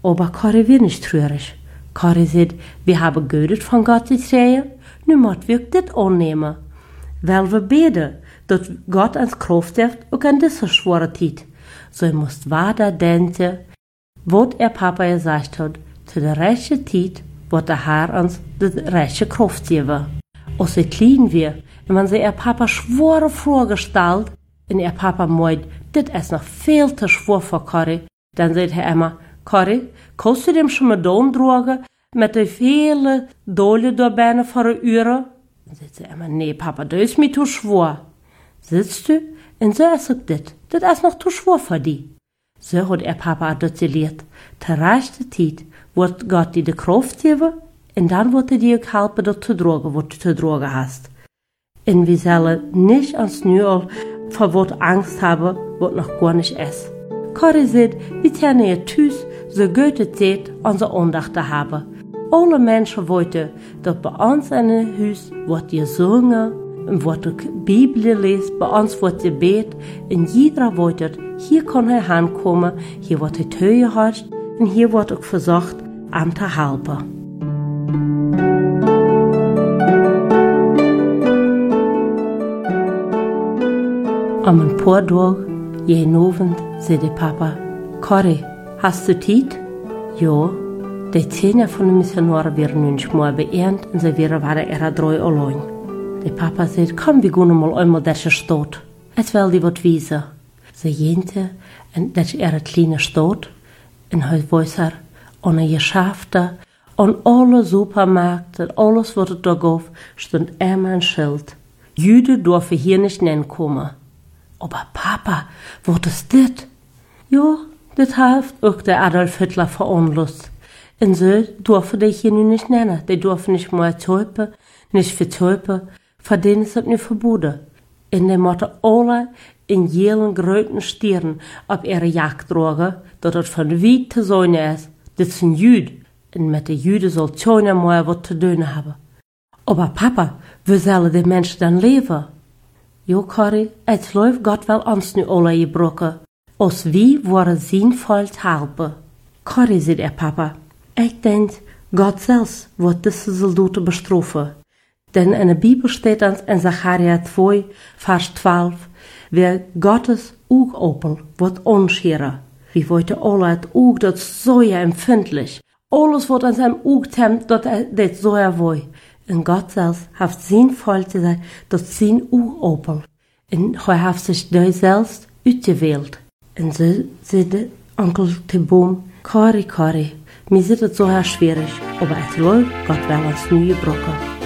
Aber Corrie wird nicht traurig. Corrie sagt, wir haben Geld von Gott gekriegt, nu moet wir dit annehmen. Weil wir beten, dass Gott uns Kraft gibt, auch in dieser schweren Zeit. So ihr müsst weiter denken, was Papa gesagt hat, zu der rechten Zeit, wird der Herr uns die rechte Kraft geben. Als sie klein wir, und wenn sie Papa schwere vorgestellt, und Papa meint, das ist noch viel zu schwer für Corrie, dann sagt er immer, Corrie, kannst du dem schon mal Daumen drogen, mit den vielen Dollen da binnen für eine Uhr? Dann sagt sie immer, nee, Papa, das ist mir zu schwer. Sitzt du? Und so ist es das ist noch zu schwer für dich. So hat Papa das gelehrt. Zur rechten Zeit wird Gott dir die Kraft geben, und dann wird er dir helfen, das zu tragen, was du zu tragen hast. Und wir sollen nicht ans Neue vor was Angst haben, was noch gar nicht ist. Corrie sagt, wir können hier Tüß so gute Zeit unsere Andacht haben. Alle Menschen wollten, dass bei uns in dem Haus wird gesungen, wird die Bibel lesen, bei uns wird gebet, und jeder wollte, hier kann er hinkommen, hier wird die Tür gehabt, und hier wird auch versucht, ihm zu helfen. Am ein paar Tagen, jeden Abend, sagte Papa, Corrie, hast du Zeit? Ja. Die 10 von den Missionaren werden nicht mehr beernt und sie waren ihre 3 allein. Der Papa sagt, komm, wir gehen mal einmal diese Stadt. Es will die was wissen. Sie gehen in diese ihre kleine Stadt und heute weiß er, an den Geschäften, an alle Supermärkten, alles, was es da gab, stand immer ein Schild. Juden dürfen hier nicht hinkommen. Aber Papa, was ist das? Ja, das hat auch der Adolf Hitler veranlasst. Und so dürfen die hier nun nicht nennen. Die dürfen nicht mal täupen, nicht vertäupen. Für denen ist das nicht verboten. Und die müssen alle in jedem gröten Stirn auf ihre Jagd tragen, dass das von weit zu sein ist. Das sind Juden. Und mit den Juden soll keiner mehr was zu tun haben. Aber Papa, wie sollen die Menschen dann leben? Jo, Corrie, es läuft Gott will uns nu alle gebrochen. Als wie worden sinnvoll helfen. Corrie, sagt Papa, ich denke, Gott selbst wird diese Soldaten bestrafen. Denn in der Bibel steht uns in Sacharja 2, Vers 12, wer Gottes Augapfel wird unscheren. Wir wollten alle het Aug, dat is zo empfindlich. Alles wordt aan zijn Aug tempt, dat dit zo wohl. En Gott selbst hat sinnvoll zu sein, dass sein Augapfel. Und er hat sich da selbst ausgewählt. Und so sagt Onkel Teboom, Corrie, mir ist es so schwierig, aber es läuft, Gott will uns nie gebrochen.